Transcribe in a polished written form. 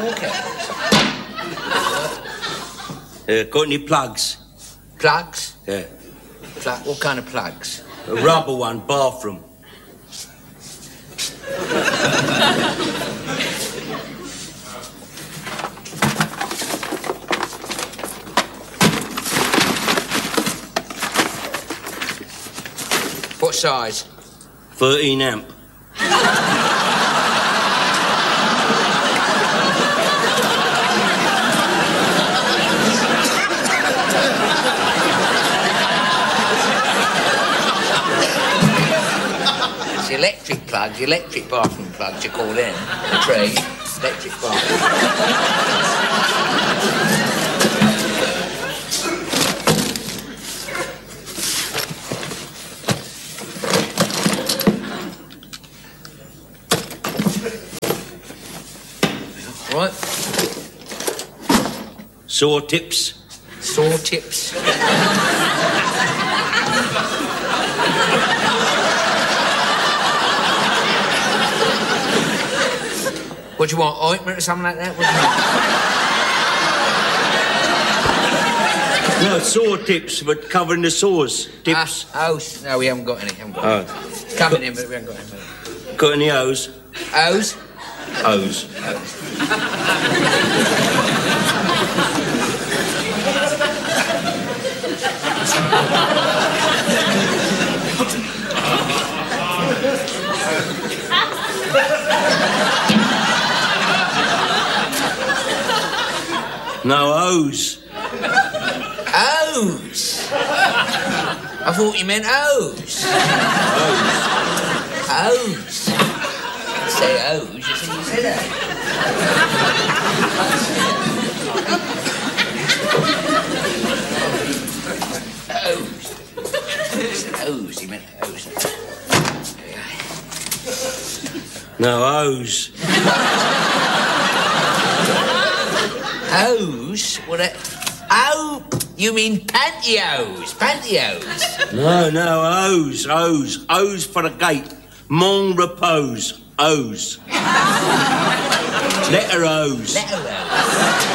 fork out. Got any plugs? Plugs? Yeah. What kind of plugs? A rubber one, bathroom. What size? 13 amp. It's the electric plugs, the electric bathroom plugs, you call them. The tree. Electric bathroom. Right. Saw tips. Saw tips. What do you want, ointment or something like that? What do you want? No, saw tips, but covering the saws. Tips. No, we haven't got any. Coming in, but we haven't got any. Got any O's? O's? O's. No O's. O's? I thought you meant O's. O's. Say O's, you say you said that. O's, he meant O's. No O's. O's? What a... Oh, you mean pantyhose? Pantyhose? No, O's. O's for the gate. Mon repose. O's. Letter O's. Letter O's.